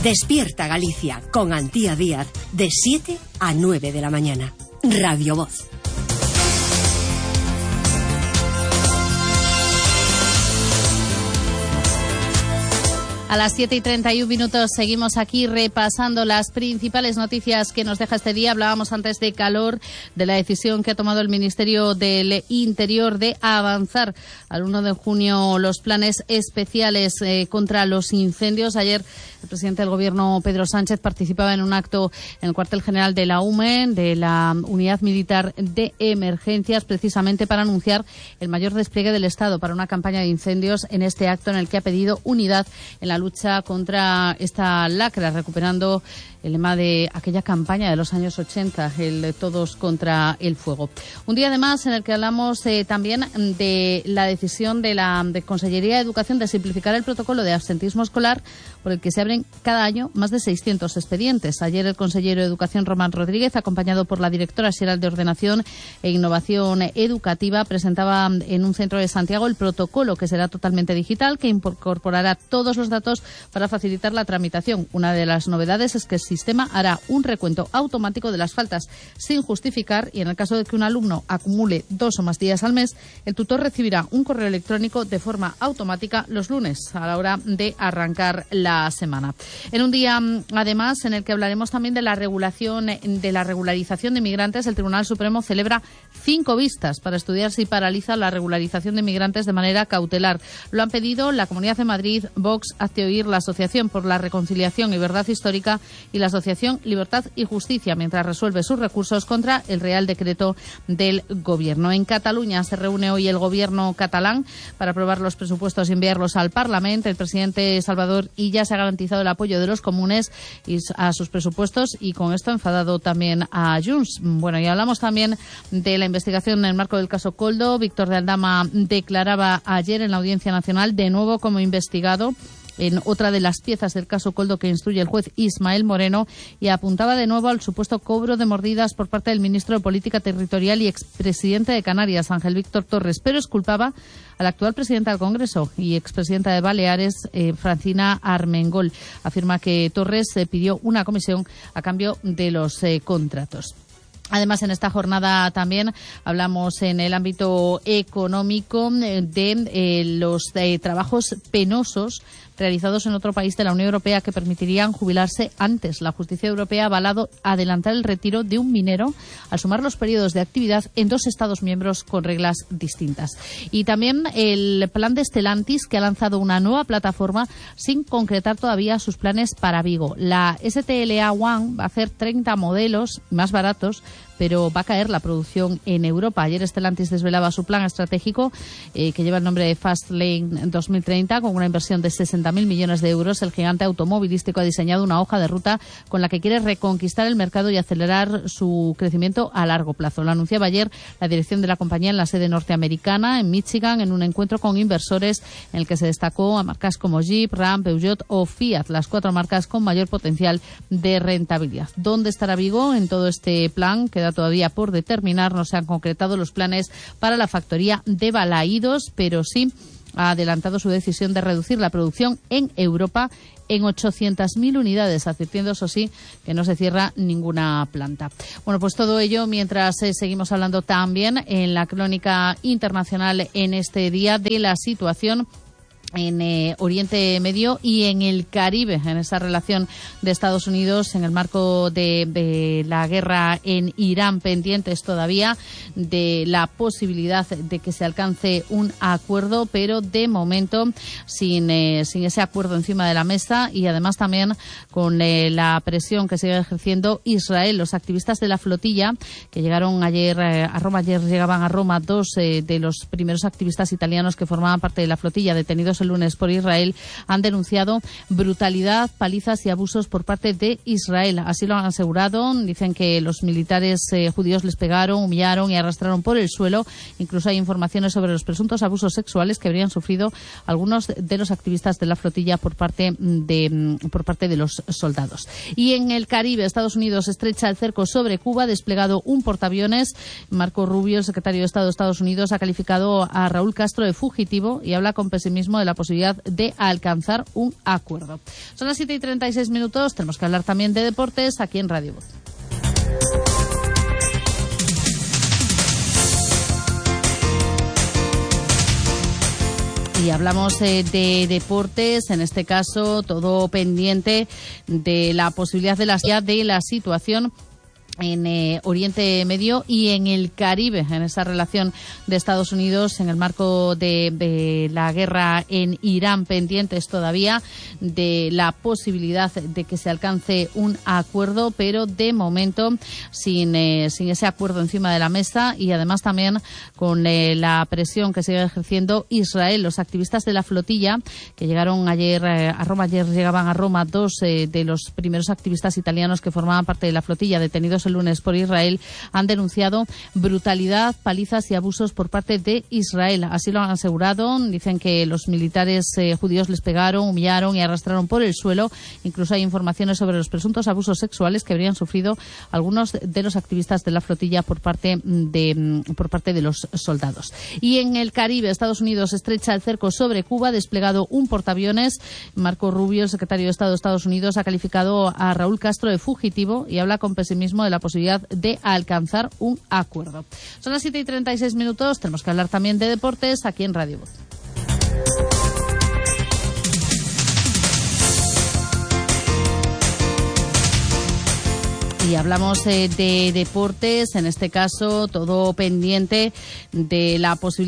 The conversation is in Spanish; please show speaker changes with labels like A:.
A: Despierta Galicia con Antía Díaz de 7 a 9 de la mañana. Radio Voz.
B: A las 7:31 seguimos aquí repasando las principales noticias que nos deja este día. Hablábamos antes de calor, de la decisión que ha tomado el Ministerio del Interior de avanzar al 1 de junio los planes especiales contra los incendios. Ayer el presidente del Gobierno, Pedro Sánchez, participaba en un acto en el cuartel general de la UME, de la Unidad Militar de Emergencias, precisamente para anunciar el mayor despliegue del Estado para una campaña de incendios, en este acto en el que ha pedido unidad en la lucha contra esta lacra, recuperando el lema de aquella campaña de los años 80, el Todos contra el Fuego. Un día además en el que hablamos también de la decisión de la Consellería de Educación de simplificar el protocolo de absentismo escolar, por el que se abren cada año más de 600 expedientes. Ayer el consejero de Educación, Román Rodríguez, acompañado por la directora xeral de Ordenación e Innovación Educativa, presentaba en un centro de Santiago el protocolo, que será totalmente digital, que incorporará todos los datos para facilitar la tramitación. Una de las novedades es que el sistema hará un recuento automático de las faltas sin justificar, y en el caso de que un alumno acumule 2 o más días al mes, el tutor recibirá un correo electrónico de forma automática los lunes a la hora de arrancar la semana. En un día, además, en el que hablaremos también de la regularización de inmigrantes, el Tribunal Supremo celebra 5 vistas para estudiar si paraliza la regularización de inmigrantes de manera cautelar. Lo han pedido la Comunidad de Madrid, Vox, Hazte Oír, la Asociación por la Reconciliación y Verdad Histórica y la Asociación Libertad y Justicia, mientras resuelve sus recursos contra el Real Decreto del Gobierno. En Cataluña se reúne hoy el Gobierno catalán para aprobar los presupuestos y enviarlos al Parlamento. El presidente Salvador Illa se ha garantizado el apoyo de los comunes a sus presupuestos, y con esto ha enfadado también a Junts. Bueno, y hablamos también de la investigación en el marco del caso Koldo. Víctor de Aldama declaraba ayer en la Audiencia Nacional de nuevo como investigado en otra de las piezas del caso Koldo que instruye el juez Ismael Moreno, y apuntaba de nuevo al supuesto cobro de mordidas por parte del ministro de Política Territorial y expresidente de Canarias, Ángel Víctor Torres, pero exculpaba a la actual presidenta del Congreso y expresidenta de Baleares, Francina Armengol. Afirma que Torres pidió una comisión a cambio de los contratos. Además, en esta jornada también hablamos en el ámbito económico de los trabajos penosos realizados en otro país de la Unión Europea que permitirían jubilarse antes. La justicia europea ha avalado adelantar el retiro de un minero al sumar los periodos de actividad en 2 Estados miembros con reglas distintas. Y también el plan de Stellantis, que ha lanzado una nueva plataforma sin concretar todavía sus planes para Vigo. La STLA One va a hacer 30 modelos más baratos, pero va a caer la producción en Europa. Ayer Stellantis desvelaba su plan estratégico que lleva el nombre de Fastlane 2030, con una inversión de 60.000 millones de euros. El gigante automovilístico ha diseñado una hoja de ruta con la que quiere reconquistar el mercado y acelerar su crecimiento a largo plazo. Lo anunciaba ayer la dirección de la compañía en la sede norteamericana, en Michigan, en un encuentro con inversores en el que se destacó a marcas como Jeep, Ram, Peugeot o Fiat, las 4 marcas con mayor potencial de rentabilidad. ¿Dónde estará Vigo en todo este plan? Queda todavía por determinar. No se han concretado los planes para la factoría de Balaídos, pero sí ha adelantado su decisión de reducir la producción en Europa en 800.000 unidades, advirtiendo, eso sí, que no se cierra ninguna planta. Bueno, pues todo ello mientras seguimos hablando también en la crónica internacional en este día de la situación en Oriente Medio y en el Caribe, en esa relación de Estados Unidos en el marco de la guerra en Irán, pendientes todavía de la posibilidad de que se alcance un acuerdo, pero de momento sin ese acuerdo encima de la mesa, y además también con la presión que sigue ejerciendo Israel. Los activistas de la flotilla que llegaron ayer a Roma, ayer llegaban a Roma 2 de los primeros activistas italianos que formaban parte de la flotilla detenidos el lunes por Israel, han denunciado brutalidad, palizas y abusos por parte de Israel. Así lo han asegurado. Dicen que los militares judíos les pegaron, humillaron y arrastraron por el suelo. Incluso hay informaciones sobre los presuntos abusos sexuales que habrían sufrido algunos de los activistas de la flotilla por parte de los soldados. Y en el Caribe, Estados Unidos estrecha el cerco sobre Cuba, ha desplegado un portaaviones. Marco Rubio, el secretario de Estado de Estados Unidos, ha calificado a Raúl Castro de fugitivo y habla con pesimismo de la la posibilidad de alcanzar un acuerdo. Son las 7:36 minutos, tenemos que hablar también de deportes aquí en Radio Voz. Y hablamos de deportes, en este caso todo pendiente de la posibilidad de la situación en Oriente Medio y en el Caribe, en esa relación de Estados Unidos en el marco de la guerra en Irán, pendientes todavía de la posibilidad de que se alcance un acuerdo, pero de momento sin ese acuerdo encima de la mesa, y además también con la presión que sigue ejerciendo Israel. Los activistas de la flotilla que llegaron ayer a Roma, llegaban a Roma dos de los primeros activistas italianos que formaban parte de la flotilla, detenidos el lunes por Israel, han denunciado brutalidad, palizas y abusos por parte de Israel. Así lo han asegurado. Dicen que los militares judíos les pegaron, humillaron y arrastraron por el suelo. Incluso hay informaciones sobre los presuntos abusos sexuales que habrían sufrido algunos de los activistas de la flotilla por parte de los soldados. Y en el Caribe, Estados Unidos estrecha el cerco sobre Cuba, ha desplegado un portaaviones. Marco Rubio, el secretario de Estado de Estados Unidos, ha calificado a Raúl Castro de fugitivo y habla con pesimismo de la posibilidad de alcanzar un acuerdo. Son las 7:36 minutos, tenemos que hablar también de deportes aquí en Radio Voz. Y hablamos de deportes, en este caso todo pendiente de la posibilidad